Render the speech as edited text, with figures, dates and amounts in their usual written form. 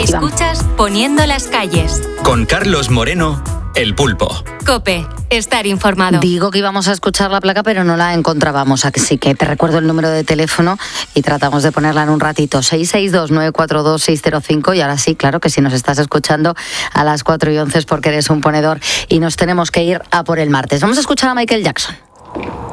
Escuchas Poniendo las calles. Con Carlos Moreno, El Pulpo. COPE, estar informado. Digo que íbamos a escuchar la placa, pero no la encontrábamos, así que te recuerdo el número de teléfono y tratamos de ponerla en un ratito. 662-942-605. Y ahora sí, claro que si nos estás escuchando a las 4:11 es porque eres un ponedor y nos tenemos que ir a por el martes. Vamos a escuchar a Michael Jackson.